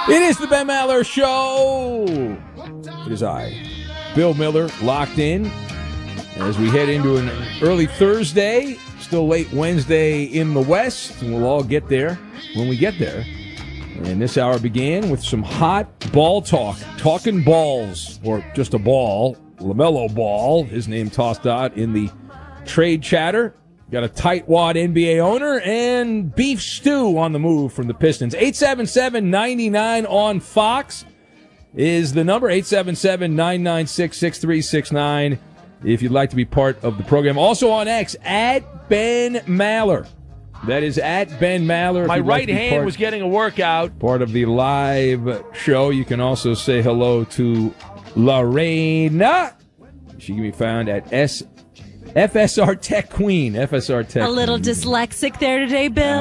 It is the Ben Maller Show. It is I, Bill Miller, locked in as we head into an early Thursday, still late Wednesday in the West, and we'll all get there when we get there. And this hour began with some hot ball talk, talking balls, or just a ball, LaMelo Ball, his name tossed out in the trade chatter. Got a tightwad NBA owner and beef stew on the move from the Pistons. 877-99 on Fox is the number, 877-996-6369, if you'd like to be part of the program. Also on X, at Ben Maller. That is at Ben Maller. My right hand was getting a workout. Part of the live show. You can also say hello to Lorena. She can be found at FSR Tech Queen. FSR Tech A little Queen. dyslexic there today, Bill.